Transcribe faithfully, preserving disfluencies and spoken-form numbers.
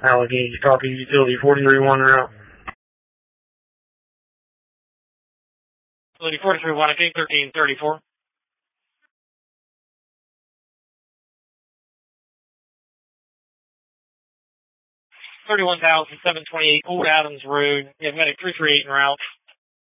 Allegheny, copy utility forty-three one route. Utility forty-three one, I think thirteen thirty-four. thirty-one thousand seven twenty-eight Old Adams Road. You have medic three three eight en route.